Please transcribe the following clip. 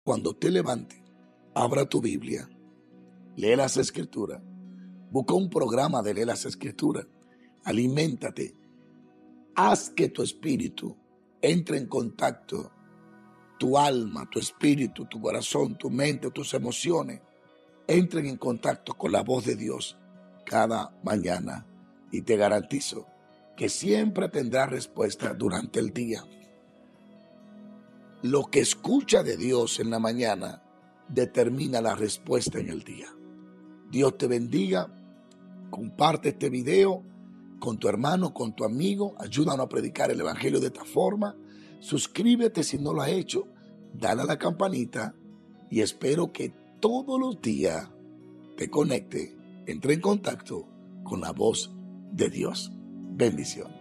Cuando te levante, abra tu Biblia, lee las Escrituras, busca un programa de leer las Escrituras, aliméntate, haz que tu espíritu entre en contacto, tu alma, tu espíritu, tu corazón, tu mente, tus emociones, entren en contacto con la voz de Dios cada mañana y te garantizo que siempre tendrás respuesta durante el día. Lo que escucha de Dios en la mañana determina la respuesta en el día. Dios te bendiga. Comparte este video con tu hermano, con tu amigo. Ayúdanos a predicar el evangelio de esta forma. Suscríbete si no lo has hecho. Dale a la campanita y espero que todos los días te conecte, entre en contacto con la voz de Dios. Bendiciones.